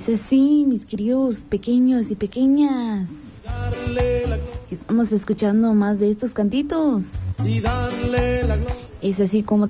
Es así, mis queridos pequeños y pequeñas. Estamos escuchando más de estos cantitos. Es así como